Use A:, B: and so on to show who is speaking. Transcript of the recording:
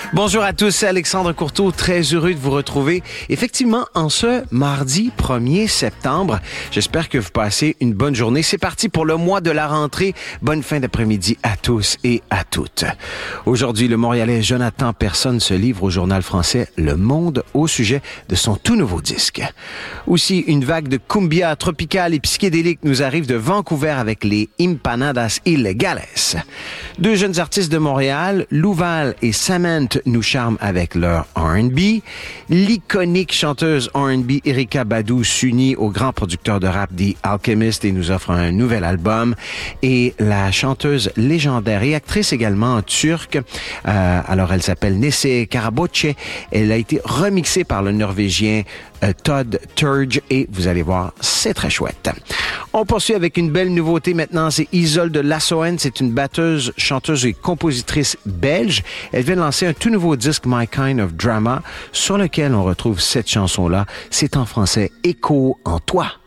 A: Bonjour à tous, c'est Alexandre Courteau, très heureux de vous retrouver. Effectivement, en ce mardi 1er septembre, j'espère que vous passez une bonne journée. C'est parti pour le mois de la rentrée. Bonne fin d'après-midi à tous et à toutes. Aujourd'hui, le Montréalais Jonathan Persson se livre au journal français Le Monde au sujet de son tout nouveau disque. Aussi, une vague de cumbia tropicale et psychédélique nous arrive de Vancouver avec les Empanadas Ilegales. Deux jeunes artistes de Montréal, Louval et Samantha, nous charment avec leur R&B. L'iconique chanteuse R&B Erykah Badu s'unit au grand producteur de rap The Alchemist et nous offre un nouvel album. Et la chanteuse légendaire et actrice également turque, alors elle s'appelle Nese Karaboce. Elle a été remixée par le Norvégien Todd Turge et vous allez voir, c'est très chouette. On poursuit avec une belle nouveauté maintenant, c'est Isolde Lassoen, c'est une batteuse, chanteuse et compositrice belge. Elle vient de lancer un tout nouveau disque My Kind of Drama sur lequel on retrouve cette chanson-là. C'est en français Écho en toi.